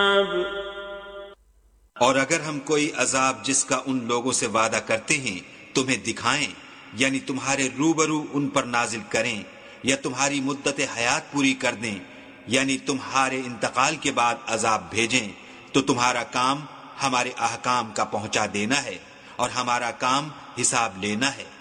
और अगर हम कोई अजाब जिसका उन लोगों से वादा करते हैं तुम्हें दिखाएं, यानी तुम्हारे रूबरू उन पर नाजिल करें, या तुम्हारी मुद्दत हयात पूरी कर दें, यानी तुम्हारे इंतकाल के बाद अजाब भेजें, तो तुम्हारा काम हमारे अहकाम का पहुंचा देना है और हमारा काम हिसाब लेना है।